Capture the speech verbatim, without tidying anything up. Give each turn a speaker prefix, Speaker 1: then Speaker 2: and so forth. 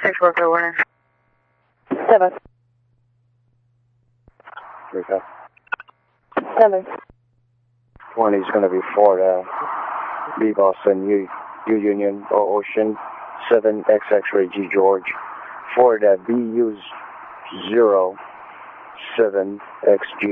Speaker 1: six worker warning.
Speaker 2: Seven.
Speaker 3: Recap.
Speaker 2: Seven.
Speaker 3: One is going to be for uh, B Boston, U, U Union, O Ocean, seven X X-ray G George, for the B U zero seven X G.